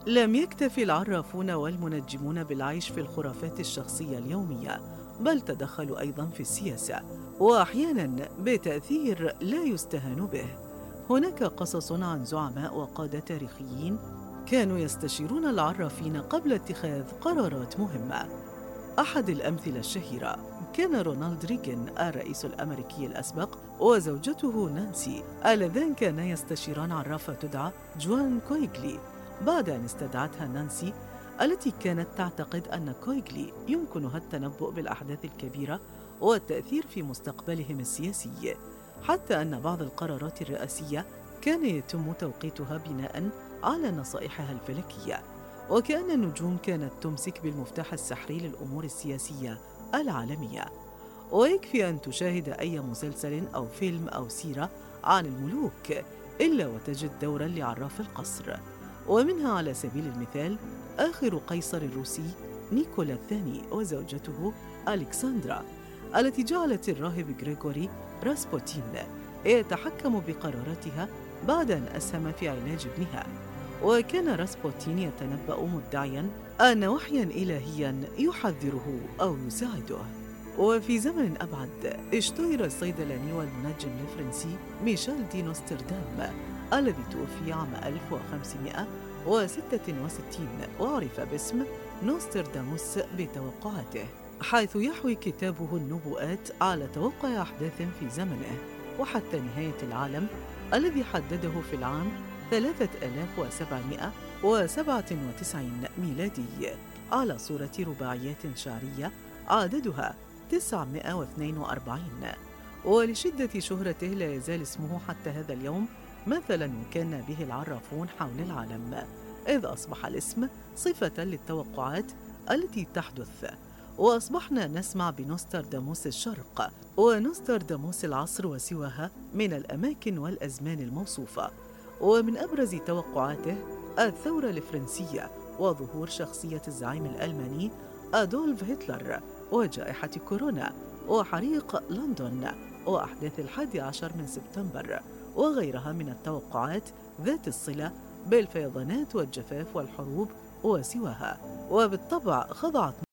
لم يكتف العرافون والمنجمون بالعيش في الخرافات الشخصية اليومية، بل تدخلوا أيضاً في السياسة، وأحياناً بتأثير لا يستهان به. هناك قصص عن زعماء وقادة تاريخيين كانوا يستشيرون العرافين قبل اتخاذ قرارات مهمة. أحد الأمثلة الشهيرة كان رونالد ريغان الرئيس الأمريكي الأسبق وزوجته نانسي، اللذان كانا يستشيران عرافة تدعى جوان كويغلي، بعد أن استدعتها نانسي التي كانت تعتقد أن كويغلي يمكنها التنبؤ بالأحداث الكبيرة والتأثير في مستقبلهم السياسي، حتى أن بعض القرارات الرئاسية كان يتم توقيتها بناء على نصائحها الفلكية، وكأن النجوم كانت تمسك بالمفتاح السحري للأمور السياسية العالمية. ويكفي أن تشاهد أي مسلسل أو فيلم أو سيرة عن الملوك إلا وتجد دورا لعراف القصر، ومنها على سبيل المثال آخر قيصر الروسي نيكولا الثاني وزوجته ألكسندرا، التي جعلت الراهب غريغوري راسبوتين يتحكم بقراراتها بعد أن أسهم في علاج ابنها. وكان راسبوتين يتنبأ مدعياً أن وحياً إلهياً يحذره أو يساعده. وفي زمن أبعد اشتهر الصيدلاني والمنجم الفرنسي ميشيل دي نوستردام، الذي توفي عام 1566 وعرف باسم نوسترداموس بتوقعاته، حيث يحوي كتابه النبوءات على توقع أحداث في زمنه وحتى نهاية العالم، الذي حدده في العام 3797 ميلادي على صورة رباعيات شعرية عددها 942. ولشدة شهرته لا يزال اسمه حتى هذا اليوم مثلاً كان به العرافون حول العالم، إذ أصبح الاسم صفة للتوقعات التي تحدث. وأصبحنا نسمع بنوسترداموس الشرق ونوسترداموس العصر وسواها من الأماكن والأزمان الموصوفة. ومن أبرز توقعاته الثورة الفرنسية وظهور شخصية الزعيم الألماني أدولف هتلر وجائحة كورونا وحريق لندن وأحداث 11 من سبتمبر وغيرها من التوقعات ذات الصلة بالفيضانات والجفاف والحروب وسواها. وبالطبع خضعت